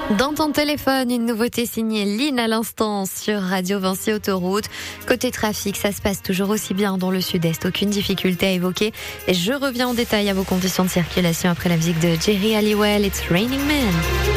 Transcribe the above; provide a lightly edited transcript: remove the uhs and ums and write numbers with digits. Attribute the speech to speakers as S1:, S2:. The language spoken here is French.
S1: Dans ton téléphone, une nouveauté signée Lynn à l'instant sur Radio Vinci Autoroute. Côté trafic, ça se passe toujours aussi bien dans le sud-est. Aucune difficulté à évoquer. Et je reviens en détail à vos conditions de circulation après la musique de Jerry Halliwell. It's Raining Men.